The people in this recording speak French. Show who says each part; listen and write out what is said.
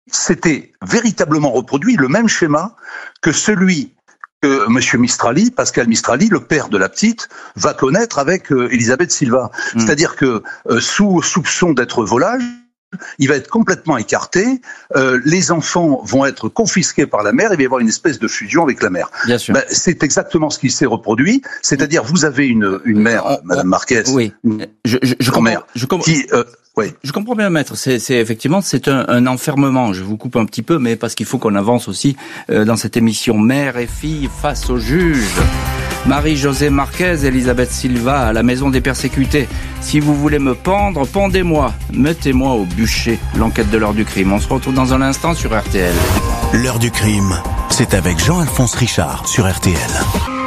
Speaker 1: s'était véritablement reproduit le même schéma que celui que M. Mistrali, Pascal Mistrali, le père de la petite, va connaître avec Elisabeth Silva. C'est-à-dire que sous soupçon d'être volage, il va être complètement écarté, les enfants vont être confisqués par la mère, il va y avoir une espèce de fusion avec la mère.
Speaker 2: Bien sûr.
Speaker 1: C'est exactement ce qui s'est reproduit, c'est-à-dire vous avez une mère, Madame Marquez,
Speaker 2: oui. Je comprends.
Speaker 1: Qui, oui.
Speaker 2: Je comprends bien, maître. C'est effectivement, c'est un enfermement. Je vous coupe un petit peu, mais parce qu'il faut qu'on avance aussi dans cette émission Mère et fille face au juge. Marie-Josée Marquez, Elisabeth Silva, à la maison des persécutés. Si vous voulez me pendre, pendez-moi. Mettez-moi au bûcher. L'enquête de l'heure du crime. On se retrouve dans un instant sur RTL.
Speaker 3: L'heure du crime, c'est avec Jean-Alphonse Richard sur RTL.